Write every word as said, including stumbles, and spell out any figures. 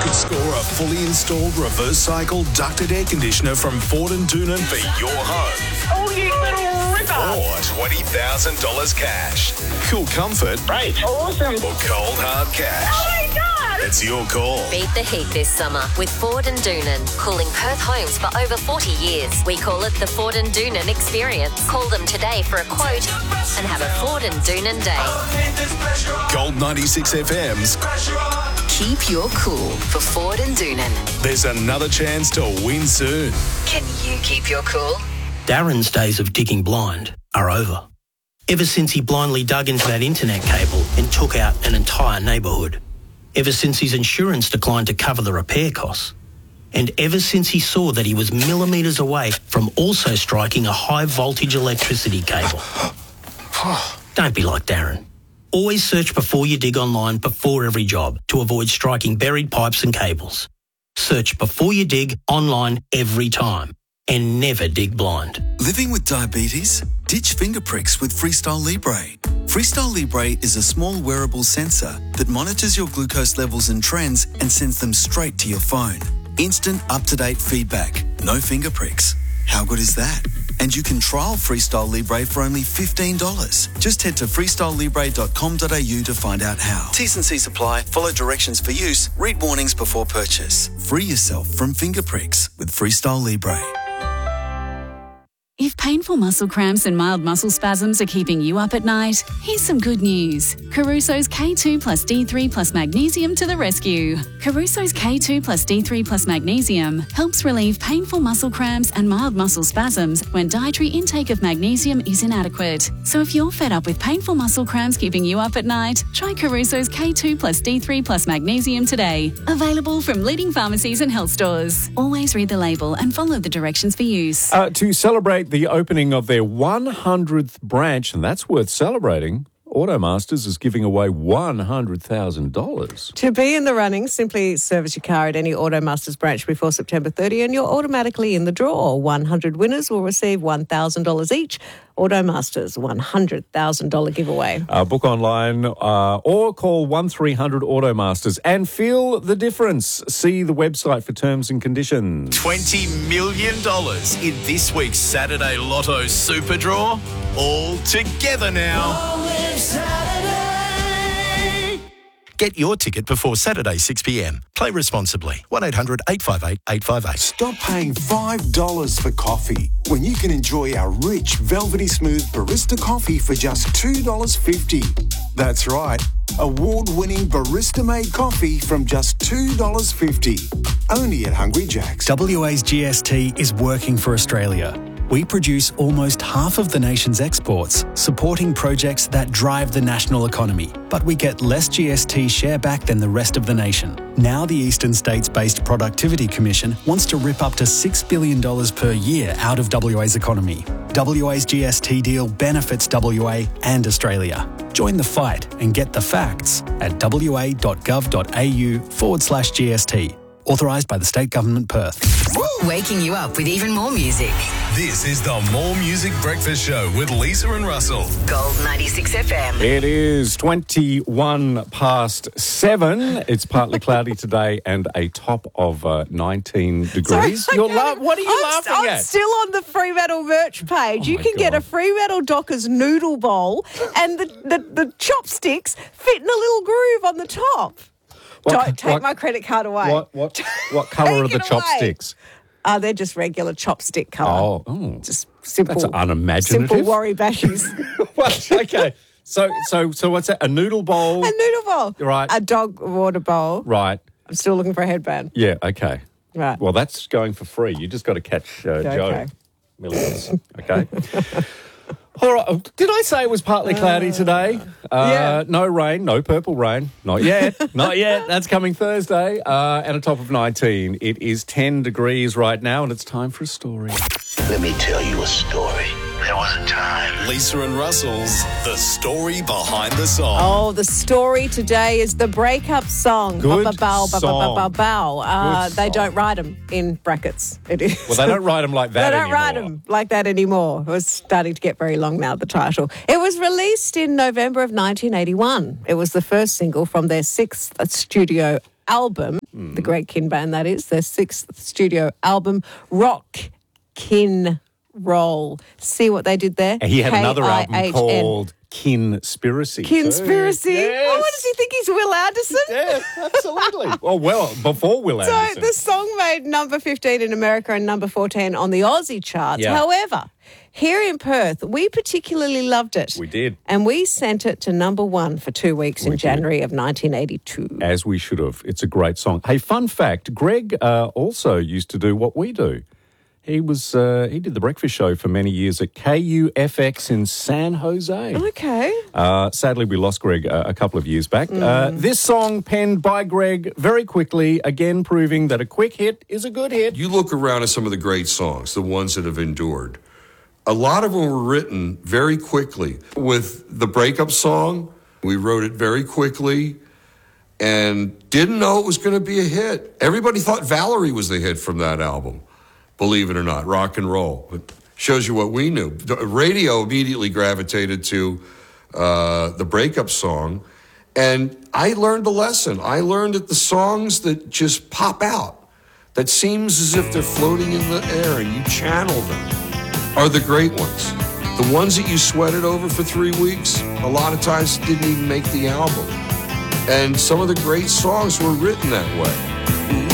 could score a fully installed reverse cycle ducted air conditioner from Ford and Doonan for your home. Oh, you little ripper. Or twenty thousand dollars cash. Cool comfort. Great. Awesome. Or cold hard cash. Oh, my God. It's your call. Beat the heat this summer with Ford and Doonan. Cooling Perth homes for over forty years. We call it the Ford and Doonan experience. Call them today for a quote and have a Ford and Doonan day. Gold ninety-six F M's Keep your cool for Ford and Doonan. There's another chance to win soon. Can you keep your cool? Darren's days of digging blind are over. Ever since he blindly dug into that internet cable and took out an entire neighbourhood. Ever since his insurance declined to cover the repair costs. And ever since he saw that he was millimetres away from also striking a high voltage electricity cable. Don't be like Darren. Always search before you dig online before every job to avoid striking buried pipes and cables. Search before you dig online every time. And never dig blind. Living with diabetes? Ditch finger pricks with Freestyle Libre. Freestyle Libre is a small wearable sensor that monitors your glucose levels and trends and sends them straight to your phone. Instant, up-to-date feedback. No finger pricks. How good is that? And you can trial Freestyle Libre for only fifteen dollars. Just head to freestyle libre dot com dot a u to find out how. T's and C's apply. Follow directions for use. Read warnings before purchase. Free yourself from finger pricks with Freestyle Libre. If painful muscle cramps and mild muscle spasms are keeping you up at night, here's some good news. Caruso's K two plus D three plus magnesium to the rescue. Caruso's K two plus D three plus magnesium helps relieve painful muscle cramps and mild muscle spasms when dietary intake of magnesium is inadequate. So if you're fed up with painful muscle cramps keeping you up at night, try Caruso's K two plus D three plus magnesium today. Available from leading pharmacies and health stores. Always read the label and follow the directions for use. Uh, to celebrate the opening of their one hundredth branch, and that's worth celebrating, Automasters is giving away one hundred thousand dollars. To be in the running, simply service your car at any Automasters branch before September thirtieth and you're automatically in the draw. one hundred winners will receive one thousand dollars each. Automasters, one hundred thousand dollars giveaway. Uh, book online uh, or call one three hundred Automasters and feel the difference. See the website for terms and conditions. twenty million dollars in this week's Saturday Lotto Super Draw. All together now. Get your ticket before Saturday six p m. Play responsibly. one eight hundred eight five eight eight five eight. Stop paying five dollars for coffee when you can enjoy our rich, velvety smooth barista coffee for just two dollars fifty. That's right, award-winning barista-made coffee from just two dollars fifty. Only at Hungry Jack's. W A's G S T is working for Australia. We produce almost half of the nation's exports, supporting projects that drive the national economy. But we get less G S T share back than the rest of the nation. Now the Eastern States-based Productivity Commission wants to rip up to six billion dollars per year out of W A's economy. W A's G S T deal benefits W A and Australia. Join the fight and get the facts at wa.gov.au forward slash GST. Authorised by the State Government, Perth. Waking you up with even more music. This is the More Music Breakfast Show with Lisa and Russell. Gold ninety-six F M. It is twenty-one past seven. It's partly cloudy today and a top of uh, nineteen degrees. Sorry, You're la- what are you I'm, laughing I'm at? still on the Free Metal merch page. Oh you my can get God. a Free Metal Dockers noodle bowl and the, the, the chopsticks fit in a little groove on the top. What- Don't take what- my credit card away. What what what colour are Take the it away. chopsticks? Uh, they're just regular chopstick colour. Oh, oh. Just simple. That's unimaginative. Simple worry bashies. What? Okay. So so so what's that? A noodle bowl? A noodle bowl. Right. A dog water bowl. Right. I'm still looking for a headband. Yeah, okay. Right. Well, that's going for free. You just got to catch uh, Okay. Joe Millions. Okay. All right. Did I say it was partly cloudy today? Uh, yeah. No rain, no purple rain. Not yet. Not yet. That's coming Thursday. Uh, and a top of nineteen. It is ten degrees right now, and it's time for a story. Let me tell you a story. There was a time. Lisa and Russell's The Story Behind the Song. Oh, the story today is the breakup song. Good Ba, ba, bow, ba, ba, song. ba, ba, bow. Uh, Good they song. don't write them in brackets. It is. Well, they don't write them like that They don't anymore. write them like that anymore. It was starting to get very long now, the title. It was released in November of nineteen eighty-one. It was the first single from their sixth studio album. the Greg Kihn Band, that is, their sixth studio album, Rock Kin Roll. See what they did there? He had another K I album H N. called Kinspiracy. Kinspiracy? Yes. Oh, what does he think? He's Will Anderson? Yeah, absolutely. Oh, well, before Will So Anderson. the song made number fifteen in America and number fourteen on the Aussie charts. Yeah. However, here in Perth, we particularly loved it. We did. And we sent it to number one for two weeks in We did. January of nineteen eighty-two. As we should have. It's a great song. Hey, fun fact, Greg uh, also used to do what we do. He was uh, he did the breakfast show for many years at K U F X in San Jose. Okay. Uh, sadly, we lost Greg uh, a couple of years back. Mm. Uh, this song penned by Greg very quickly, again proving that a quick hit is a good hit. You look around at some of the great songs, the ones that have endured. A lot of them were written very quickly. With the breakup song, we wrote it very quickly and didn't know it was going to be a hit. Everybody thought Valerie was the hit from that album, believe it or not, rock and roll. It shows you what we knew. The radio immediately gravitated to uh, the breakup song, and I learned a lesson. I learned that the songs that just pop out, that seems as if they're floating in the air and you channel them, are the great ones. The ones that you sweated over for three weeks, a lot of times didn't even make the album. And some of the great songs were written that way.